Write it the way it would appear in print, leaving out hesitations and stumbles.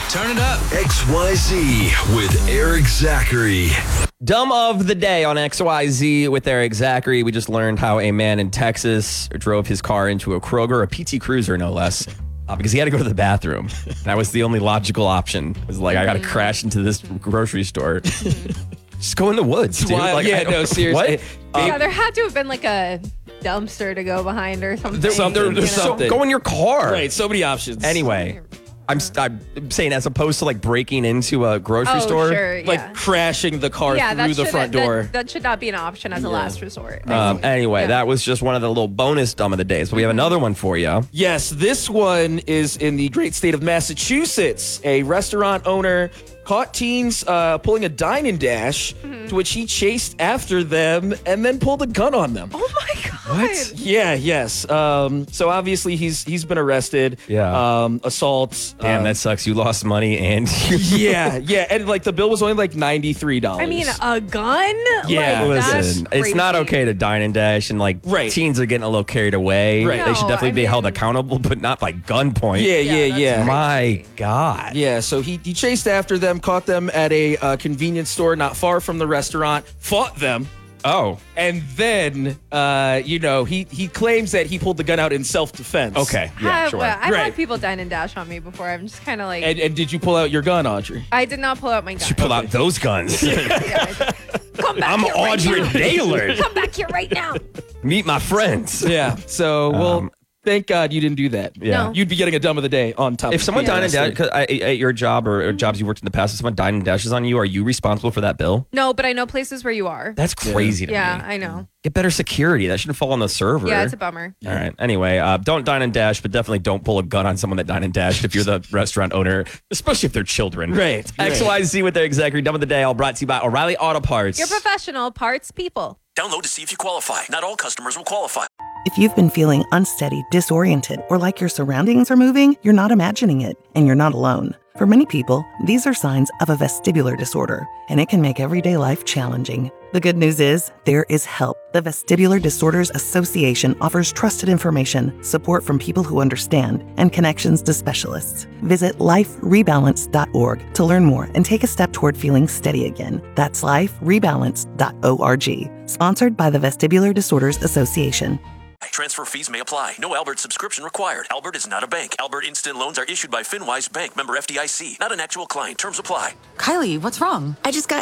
Turn it up. XYZ with Eric Zachary. Dumb of the day on XYZ with Eric Zachary. We just learned how a man in Texas drove his car into a Kroger, a PT Cruiser no less, because he had to go to the bathroom. That was the only logical option. It was like, I got to crash into this grocery store. Just go in the woods, dude. Wild. Like, Yeah, no, seriously. What? Yeah, there had to have been like a dumpster to go behind or something. There's There's something. Go in your car. Right, so many options. Anyway, I'm saying as opposed to like breaking into a grocery store. Sure, Like yeah. crashing the car through the front door. That should not be an option as a last resort. Anyway, Yeah. that was just one of the little bonus dumb of the days. But we have another one for you. Yes, this one is in the great state of Massachusetts. A restaurant owner caught teens pulling a dine and dash, to which he chased after them and then pulled a gun on them. Oh my god! What? Yeah, yes. So obviously he's been arrested. Yeah. Assault. Damn, that sucks. You lost money and yeah, and like the bill was only like $93. I mean, a gun? Yeah. Like, that's Listen, it's not crazy. okay to dine and dash, and like Right. teens are getting a little carried away. Right. They should No, definitely I be held mean- accountable, but not by gunpoint. Yeah. that's My God. Yeah, so he chased after them, caught them at a convenience store not far from the restaurant, fought them, Oh, and then, he claims that he pulled the gun out in self-defense. okay. Yeah, sure. I've Right. had people dine and dash on me before. I'm just kind of like, And did you pull out your gun, Audrey? I did not pull out my gun. You pull out those guns. Come back I'm here right Audrey now. Naylor. Come back here right now. Meet my friends. Yeah. So, well, thank God you didn't do that. Yeah. No. You'd be getting a dumb of the day on top If of someone being dined and arrested. dashes at your job or jobs you worked in the past, if someone dined and dashes on you, are you responsible for that bill? No, but I know places where you are. That's crazy to Yeah, me. I know. Get better security. That shouldn't fall on the server. Yeah, it's a bummer. All right. Anyway, don't dine and dash, but definitely don't pull a gun on someone that dine and dashed if you're the restaurant owner, especially if they're children. Right. XYZ with their Exactly Dumb of the Day, all brought to you by O'Reilly Auto Parts. You're professional parts people. Download to see if you qualify. Not all customers will qualify. If you've been feeling unsteady, disoriented, or like your surroundings are moving, you're not imagining it, and you're not alone. For many people, these are signs of a vestibular disorder, and it can make everyday life challenging. The good news is, there is help. The Vestibular Disorders Association offers trusted information, support from people who understand, and connections to specialists. Visit liferebalance.org to learn more and take a step toward feeling steady again. That's liferebalance.org. Sponsored by the Vestibular Disorders Association. Transfer fees may apply. No Albert subscription required. Albert is not a bank. Albert Instant Loans are issued by FinWise Bank, member FDIC. Not an actual client. Terms apply. Kylie, what's wrong? I just got